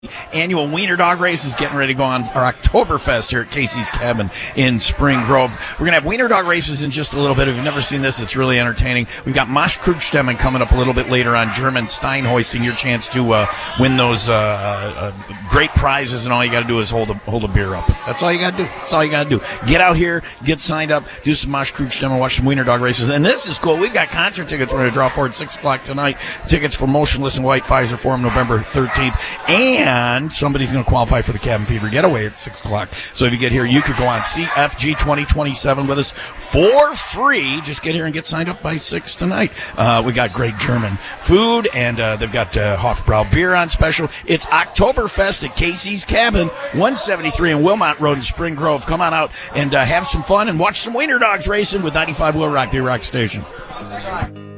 Annual Wiener Dog Race is getting ready to go on our Oktoberfest here at Casey's Cabin in Spring Grove. We're going to have Wiener Dog Races in just a little bit. If you've never seen this, it's really entertaining. We've got Mosh Krugsstemmen coming up a little bit later on, German Steinhoisting, your chance to win those great prizes, and all you got to do is hold a beer up. That's all you got to do. That's all you got to do. Get out here, get signed up, do some Mosh Krugsstemmen, watch some Wiener Dog Races. And this is cool. We've got concert tickets we're going to draw for at 6 o'clock tonight. Tickets for Motionless in White, Pfizer Forum, November 13th. And somebody's going to qualify for the Cabin Fever Getaway at 6 o'clock. So if you get here, you could go on CFG 2027 with us for free. Just get here and get signed up by 6 tonight. We got great German food, and they've got Hofbrau beer on special. It's Oktoberfest at Casey's Cabin, 173 in Wilmot Road in Spring Grove. Come on out and have some fun and watch some Wiener Dogs racing with 95 Will Rock, the Rock Station.